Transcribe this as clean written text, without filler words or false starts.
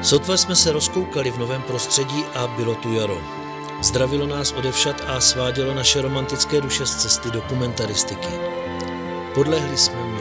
Sotva jsme se rozkoukali v novém prostředí a bylo tu jaro. Zdravilo nás odevšad a svádělo naše romantické duše z cesty dokumentaristiky. Podlehli jsme mu.